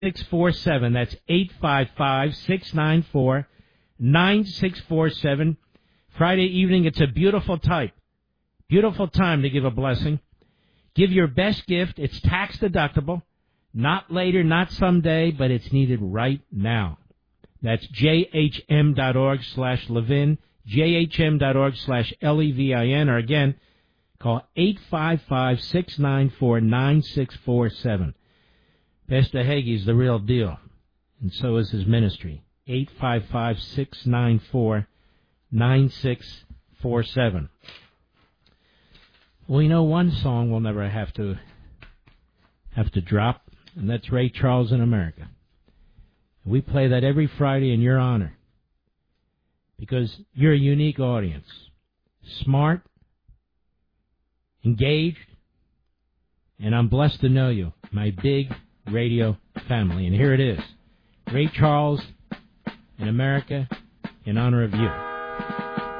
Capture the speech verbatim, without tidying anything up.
six four seven. That's eight five five, six nine four, nine six four seven. Friday evening, it's a beautiful type. Beautiful time to give a blessing. Give your best gift. It's tax deductible. Not later, not someday, but it's needed right now. That's jhm.org slash Levin, jhm.org slash L-E-V-I-N, or again, call eight five five, six nine four, nine six four seven. Pastor Hagee's the real deal, and so is his ministry. eight five five, six nine four, nine six four seven. Well, you know, one song we'll never have to have to drop, and that's Ray Charles in America. We play that every Friday in your honor because you're a unique audience. Smart, engaged, and I'm blessed to know you, my big radio family. And here it is, Ray Charles in America in honor of you.